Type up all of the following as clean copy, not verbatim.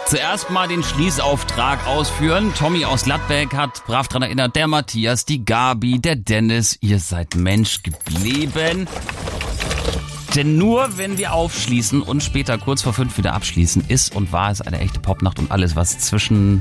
Zuerst mal den Schließauftrag ausführen. Tommy aus Gladbeck hat brav dran erinnert, der Matthias, die Gabi, der Dennis, ihr seid Mensch geblieben. Denn nur wenn wir aufschließen und später kurz vor 5 wieder abschließen, ist und war es eine echte Popnacht und alles, was zwischen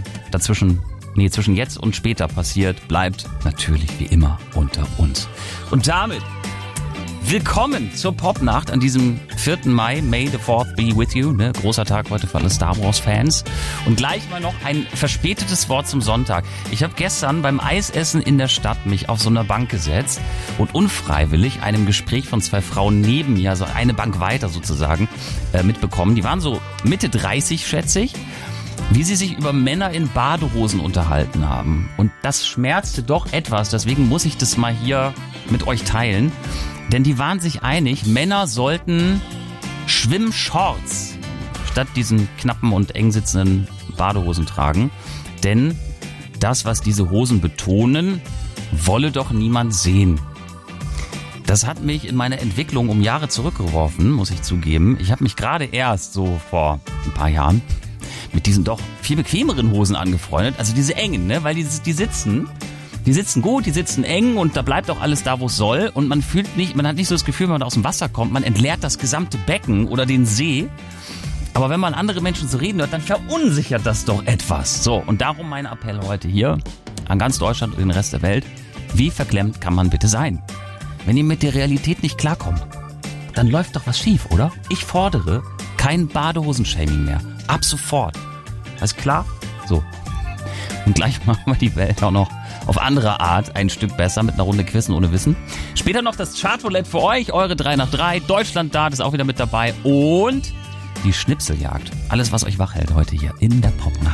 jetzt und später passiert, bleibt natürlich wie immer unter uns. Und damit willkommen zur Popnacht an diesem 4. Mai. May the 4th be with you. Ne? Großer Tag heute für alle Star Wars Fans. Und gleich mal noch ein verspätetes Wort zum Sonntag. Ich habe gestern beim Eisessen in der Stadt mich auf so einer Bank gesetzt und unfreiwillig einem Gespräch von 2 Frauen neben mir, also eine Bank weiter sozusagen, mitbekommen. Die waren so Mitte 30, schätze ich, wie sie sich über Männer in Badehosen unterhalten haben. Und das schmerzte doch etwas, deswegen muss ich das mal hier mit euch teilen. Denn die waren sich einig, Männer sollten Schwimmshorts statt diesen knappen und eng sitzenden Badehosen tragen. Denn das, was diese Hosen betonen, wolle doch niemand sehen. Das hat mich in meine Entwicklung um Jahre zurückgeworfen, muss ich zugeben. Ich habe mich gerade erst so vor ein paar Jahren mit diesen doch viel bequemeren Hosen angefreundet. Also diese engen, ne? Weil die sitzen gut, die sitzen eng und da bleibt auch alles da, wo es soll. Und man hat nicht so das Gefühl, wenn man aus dem Wasser kommt, man entleert das gesamte Becken oder den See. Aber wenn man andere Menschen so reden hört, dann verunsichert das doch etwas. So, und darum mein Appell heute hier an ganz Deutschland und den Rest der Welt. Wie verklemmt kann man bitte sein? Wenn ihr mit der Realität nicht klarkommt, dann läuft doch was schief, oder? Ich fordere kein Badehosenshaming mehr. Ab sofort. Alles klar? So. Und gleich machen wir die Welt auch noch auf andere Art ein Stück besser mit einer Runde Quizzen ohne Wissen. Später noch das Chartroulette für euch, eure 3 nach 3. Deutschland da ist auch wieder mit dabei. Und die Schnipseljagd. Alles, was euch wach hält heute hier in der Popnacht.